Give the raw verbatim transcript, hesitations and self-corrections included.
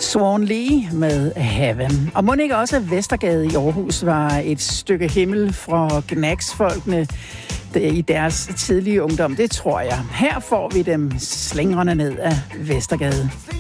Swan Lee med Heaven. Og må ikke også, at Vestergade i Aarhus var et stykke himmel fra Gnags-folkene i deres tidlige ungdom? Det tror jeg. Her får vi dem slingrende ned af Vestergade.